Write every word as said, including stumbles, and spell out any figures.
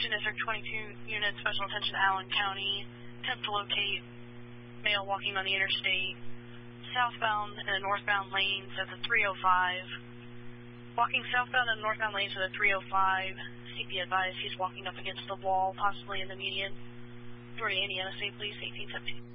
District twenty-two unit, special attention Allen County. Attempt to locate male walking on the interstate, southbound and northbound lanes at the three oh five. Walking southbound and northbound lanes at the three oh five. C P advised he's walking up against the wall, possibly in the median. Authority Indiana State Police, eighteen seventeen.